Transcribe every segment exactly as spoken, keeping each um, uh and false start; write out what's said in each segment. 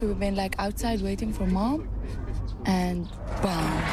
We've been like outside waiting for mom, and bomb.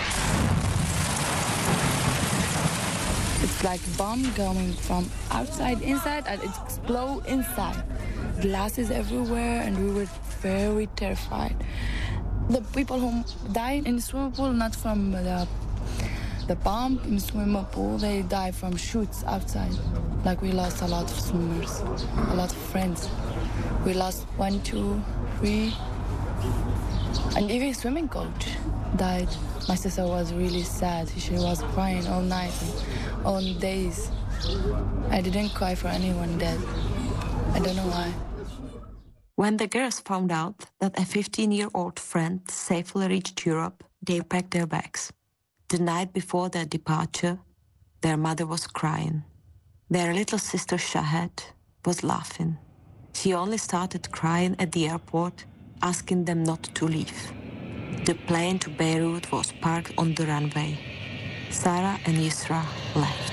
It's like bomb going from outside inside, and it explode inside. Glasses everywhere, and we were very terrified. The people who died in the swimming pool, not from the the bomb in the swimming pool, they died from shoots outside. Like we lost a lot of swimmers, a lot of friends. We lost one, two, three, and even swimming coach died. My sister was really sad. She was crying all night and all days. I didn't cry for anyone dead. I don't know why. When the girls found out that a fifteen-year-old friend safely reached Europe, they packed their bags. The night before their departure, their mother was crying. Their little sister Shahed was laughing. She only started crying at the airport, asking them not to leave. The plane to Beirut was parked on the runway. Sarah and Yusra left.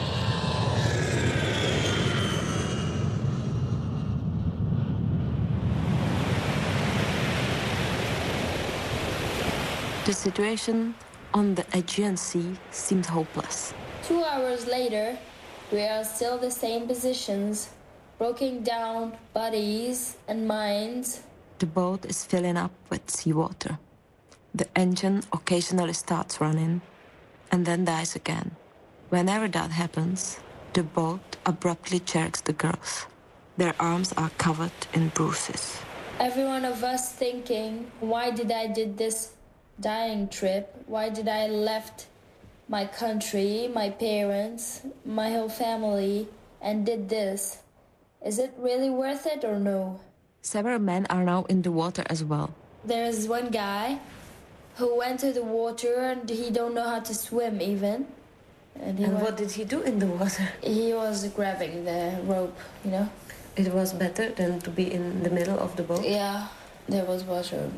The situation on the Aegean Sea seemed hopeless. Two hours later, we are still the same positions, broken down bodies and minds. The boat is filling up with seawater. The engine occasionally starts running and then dies again. Whenever that happens, the boat abruptly jerks the girls. Their arms are covered in bruises. Every one of us thinking, why did I did this dying trip? Why did I left my country, my parents, my whole family, and did this? Is it really worth it or no? Several men are now in the water as well. There's one guy who went to the water and he don't know how to swim even. And, he and what did he do in the water? He was grabbing the rope, you know. It was better than to be in the middle of the boat? Yeah, there was water.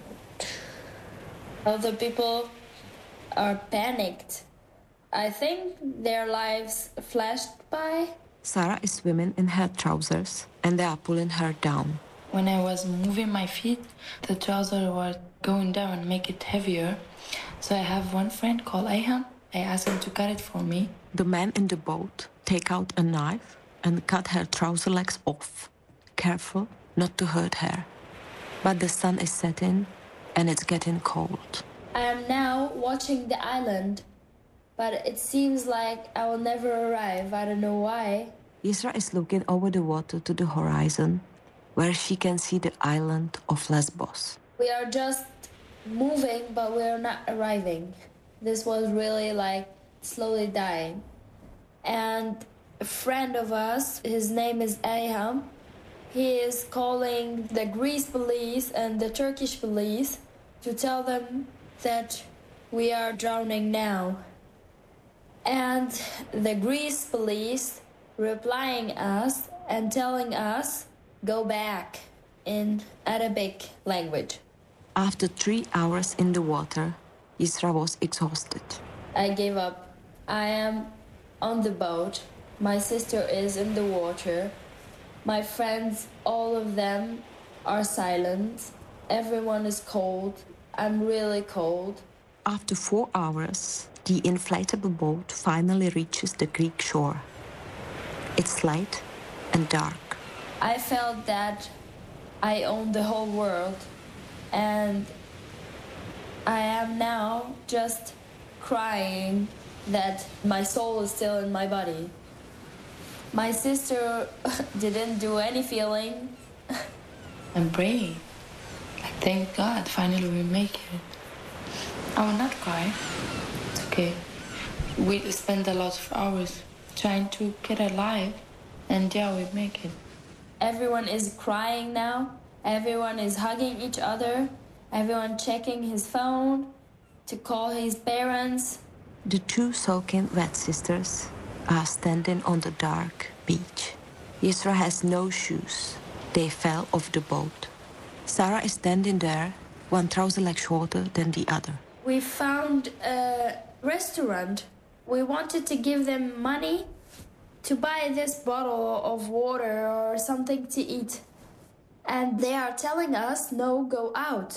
Other people are panicked. I think their lives flashed by. Sarah is swimming in her trousers and they are pulling her down. When I was moving my feet, the trousers were going down and make it heavier. So I have one friend called Ayhan. I asked him to cut it for me. The men in the boat take out a knife and cut her trouser legs off, careful not to hurt her. But the sun is setting and it's getting cold. I am now watching the island, but it seems like I will never arrive. I don't know why. Yusra is looking over the water to the horizon, where she can see the island of Lesbos. We are just moving, but we are not arriving. This was really like slowly dying. And a friend of us, his name is Ayham, he is calling the Greece police and the Turkish police to tell them that we are drowning now. And the Greece police replying us and telling us, go back in Arabic language. After three hours in the water, Yusra was exhausted. I gave up. I am on the boat. My sister is in the water. My friends, all of them, are silent. Everyone is cold. I'm really cold. After four hours, the inflatable boat finally reaches the Greek shore. It's light and dark. I felt that I own the whole world, and I am now just crying that my soul is still in my body. My sister didn't do any feeling. I'm praying. Like, thank God, finally we make it. I will not cry. It's okay. We spent a lot of hours trying to get alive, and yeah, we make it. Everyone is crying now. Everyone is hugging each other. Everyone checking his phone to call his parents. The two soaking wet sisters are standing on the dark beach. Yusra has no shoes. They fell off the boat. Sarah is standing there, one trouser leg shorter than the other. We found a restaurant. We wanted to give them money to buy this bottle of water or something to eat. and they are telling us, no, go out.